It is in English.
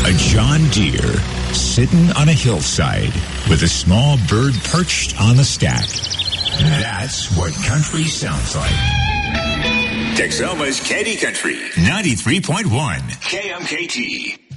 A John Deere sitting on a hillside with a small bird perched on the stack. That's what country sounds like. Texoma's Candy Country 93.1 KMKT.